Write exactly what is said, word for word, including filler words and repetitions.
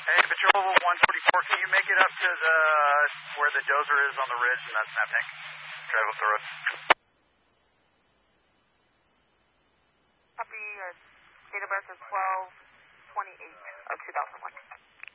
Hey, Patrol one forty-four, can you make it up to the where the dozer is on the ridge and that's that tank? Drive up the road. Copy. Uh, date of birth is twelve twenty-eight of two thousand one.